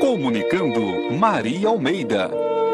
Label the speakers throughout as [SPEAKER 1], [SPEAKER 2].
[SPEAKER 1] Comunicando Maria Almeida.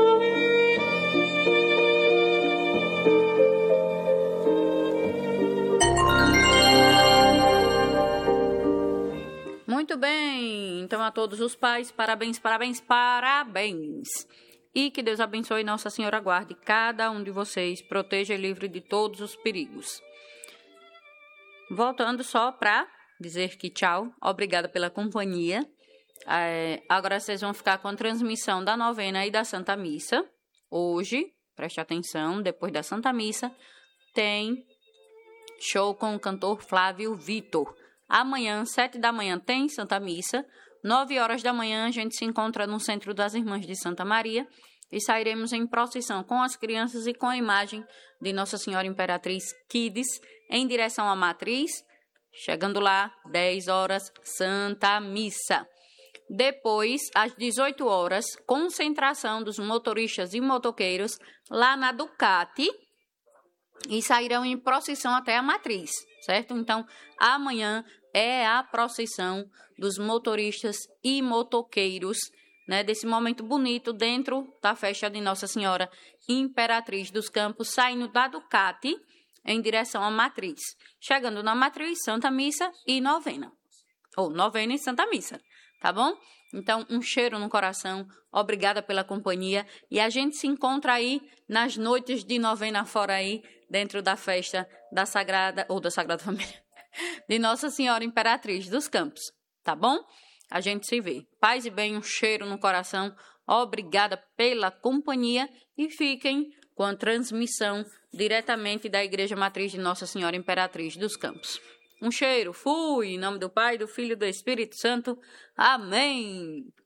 [SPEAKER 2] Muito bem, então a todos os pais, parabéns, parabéns, parabéns. E que Deus abençoe e Nossa Senhora guarde cada um de vocês, proteja e livre de todos os perigos. Voltando só para dizer que tchau, obrigada pela companhia. Agora vocês vão ficar com a transmissão da novena e da Santa Missa. Hoje, preste atenção, depois da Santa Missa, tem show com o cantor Flávio Vitor. Amanhã, 7 da manhã, tem Santa Missa. 9 horas da manhã, a gente se encontra no Centro das Irmãs de Santa Maria e sairemos em procissão com as crianças e com a imagem de Nossa Senhora Imperatriz Kids em direção à Matriz. Chegando lá, 10 horas, Santa Missa. Depois, às 18 horas, concentração dos motoristas e motoqueiros lá na Ducati e sairão em procissão até a Matriz, certo? Então, amanhã é a procissão dos motoristas e motoqueiros, né, desse momento bonito dentro da festa de Nossa Senhora Imperatriz dos Campos, saindo da Ducati em direção à Matriz. Chegando na Matriz, Santa Missa e novena. Ou novena e Santa Missa, tá bom? Então, um cheiro no coração, obrigada pela companhia e a gente se encontra aí nas noites de novena fora aí, dentro da festa da Sagrada Família, de Nossa Senhora Imperatriz dos Campos, tá bom? A gente se vê. Paz e bem, um cheiro no coração, obrigada pela companhia e fiquem com a transmissão diretamente da Igreja Matriz de Nossa Senhora Imperatriz dos Campos. Um cheiro, fui, em nome do Pai, do Filho e do Espírito Santo. Amém.